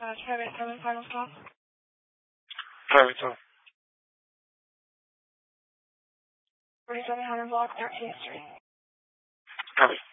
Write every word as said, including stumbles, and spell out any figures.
Uh, Private seven, final stop. Private seven. forty-seven hundred block, thirteenth Street. Copy.